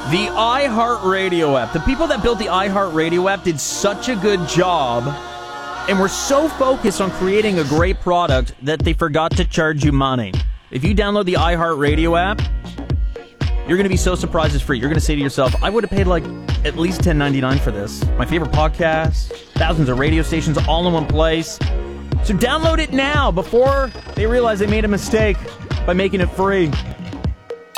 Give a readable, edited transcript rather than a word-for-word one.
The iHeartRadio app. The people that built the iHeartRadio app did such a good job and were so focused on creating a great product that they forgot to charge you money. If you download the iHeartRadio app, you're going to be so surprised it's free. You're going to say to yourself, I would have paid like at least $10.99 for this. My favorite podcasts, thousands of radio stations all in one place. So download it now before they realize they made a mistake by making it free.